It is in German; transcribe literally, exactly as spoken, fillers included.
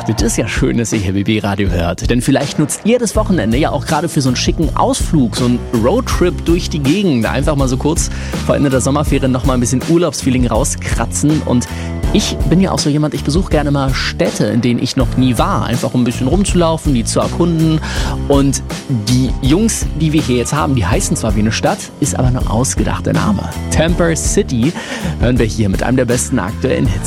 Das ist ja schön, dass ihr hier B B Radio hört. Denn vielleicht nutzt ihr das Wochenende ja auch gerade für so einen schicken Ausflug, so einen Roadtrip durch die Gegend. Einfach mal so kurz vor Ende der Sommerferien noch mal ein bisschen Urlaubsfeeling rauskratzen. Und ich bin ja auch so jemand, ich besuche gerne mal Städte, in denen ich noch nie war. Einfach um ein bisschen rumzulaufen, die zu erkunden. Und die Jungs, die wir hier jetzt haben, die heißen zwar wie eine Stadt, ist aber nur ausgedacht der Name. Tamper City hören wir hier mit einem der besten aktuellen Hits.